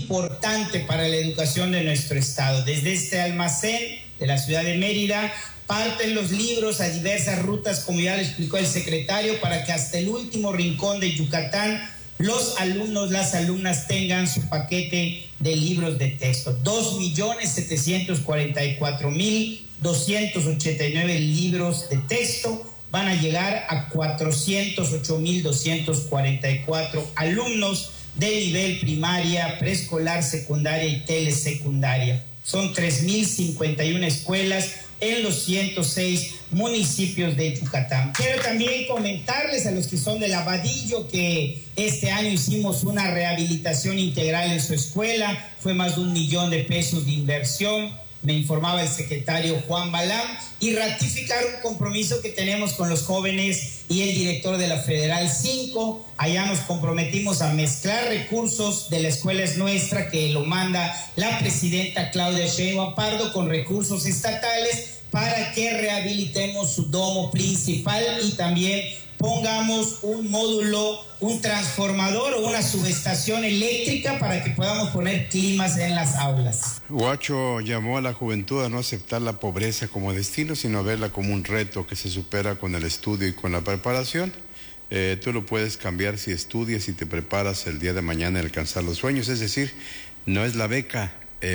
importante para la educación de nuestro estado. Desde este almacén de la ciudad de Mérida parten los libros a diversas rutas, como ya lo explicó el secretario, para que hasta el último rincón de Yucatán los alumnos, las alumnas tengan su paquete de libros de texto. 2.744.289 libros de texto van a llegar a 408.244 alumnos de nivel primaria, preescolar, secundaria y telesecundaria. Son 3.051 escuelas en los 106 municipios de Yucatán. Quiero también comentarles a los que son de Lavadillo que este año hicimos una rehabilitación integral en su escuela. Fue más de $1 millón de inversión, me informaba el secretario Juan Balán, y ratificar un compromiso que tenemos con los jóvenes y el director de la Federal 5. Allá nos comprometimos a mezclar recursos de la Escuela Es Nuestra, que lo manda la presidenta Claudia Sheinbaum Pardo, con recursos estatales para que rehabilitemos su domo principal y también pongamos un módulo, un transformador o una subestación eléctrica para que podamos poner climas en las aulas. Huacho llamó a la juventud a no aceptar la pobreza como destino, sino a verla como un reto que se supera con el estudio y con la preparación. Tú lo puedes cambiar si estudias y te preparas el día de mañana a alcanzar los sueños. Es decir, no es la beca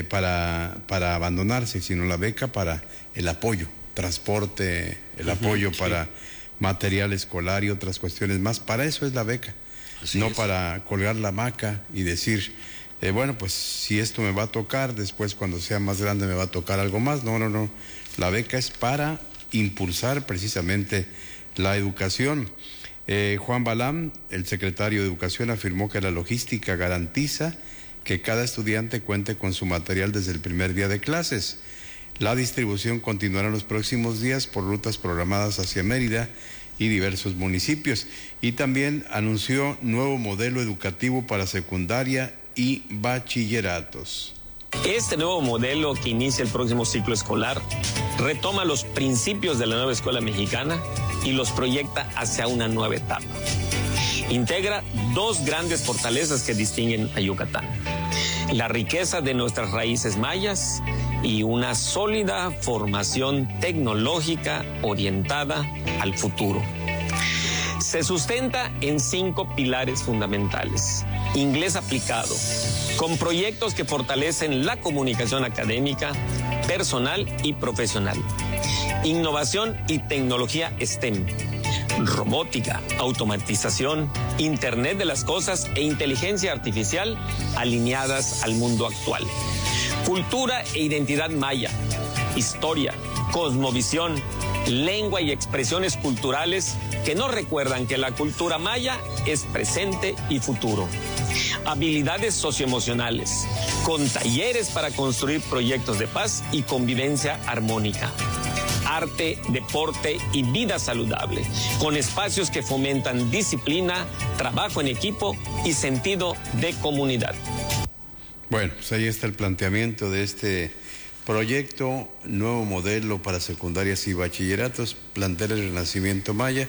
para abandonarse, sino la beca para el apoyo, transporte, el apoyo para material escolar y otras cuestiones más. Para eso es la beca, no para colgar la hamaca y decir, bueno, pues si esto me va a tocar, después cuando sea más grande me va a tocar algo más. No. La beca es para impulsar precisamente la educación. Juan Balán, el secretario de Educación, afirmó que la logística garantiza que cada estudiante cuente con su material desde el primer día de clases. La distribución continuará en los próximos días por rutas programadas hacia Mérida y diversos municipios. Y también anunció nuevo modelo educativo para secundaria y bachilleratos. Este nuevo modelo, que inicia el próximo ciclo escolar, retoma los principios de la nueva escuela mexicana y los proyecta hacia una nueva etapa. Integra dos grandes fortalezas que distinguen a Yucatán: la riqueza de nuestras raíces mayas y una sólida formación tecnológica orientada al futuro. Se sustenta en 5 pilares fundamentales. Inglés aplicado, con proyectos que fortalecen la comunicación académica, personal y profesional. Innovación y tecnología STEM. Robótica, automatización, Internet de las cosas e inteligencia artificial alineadas al mundo actual. Cultura e identidad maya, historia, cosmovisión, lengua y expresiones culturales que nos recuerdan que la cultura maya es presente y futuro. Habilidades socioemocionales, con talleres para construir proyectos de paz y convivencia armónica. Arte, deporte y vida saludable, con espacios que fomentan disciplina, trabajo en equipo y sentido de comunidad. Bueno, pues ahí está el planteamiento de este proyecto, nuevo modelo para secundarias y bachilleratos, plantel el Renacimiento Maya.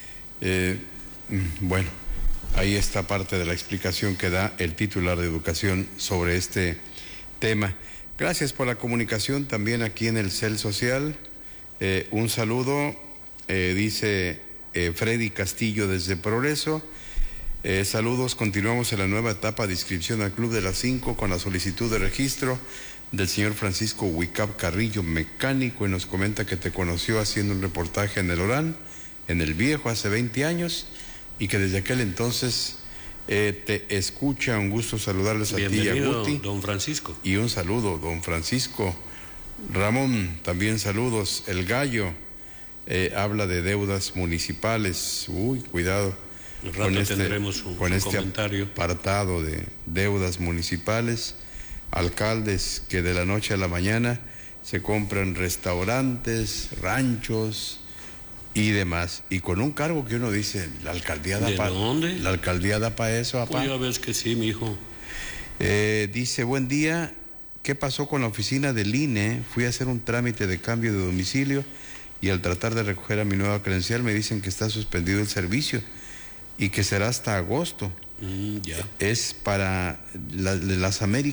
Bueno, ahí está parte de la explicación que da el titular de Educación sobre este tema. Gracias por la comunicación también aquí en el CEL Social. Un saludo, dice Freddy Castillo desde Progreso. Saludos, continuamos en la nueva etapa de inscripción al Club de las 5 con la solicitud de registro del señor Francisco Huicap Carrillo, mecánico, y nos comenta que te conoció haciendo un reportaje en el Orán, en el Viejo, hace 20 años, y que desde aquel entonces te escucha. Un gusto saludarles a ti y a Guti. Don Francisco. Y un saludo, don Francisco. Ramón, también saludos. El Gallo habla de deudas municipales. Uy, cuidado con este apartado de deudas municipales. Alcaldes que de la noche a la mañana se compran restaurantes, ranchos y demás, y con un cargo que uno dice, la alcaldía da para... ¿De dónde? La alcaldía da para eso, papá. Pues ya ves que sí, mijo. Dice, buen día, ¿qué pasó con la oficina del INE? Fui a hacer un trámite de cambio de domicilio y al tratar de recoger a mi nueva credencial me dicen que está suspendido el servicio y que será hasta agosto. Ya. Es para las Américas.